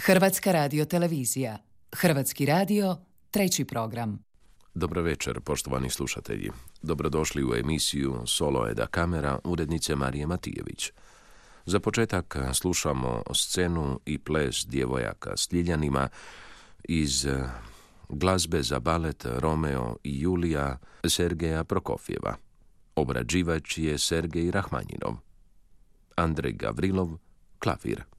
Hrvatska radiotelevizija. Hrvatski radio, 3. program. Dobro večer, poštovani slušatelji. Dobrodošli u emisiju Solo da kamera urednice Marije Matijević. Za početak slušamo scenu i ples djevojaka s ljiljanima iz glazbe za balet Romeo i Julija Sergeja Prokofjeva. Obrađivač je Sergej Rahmanjinov. Andrej Gavrilov, klavir.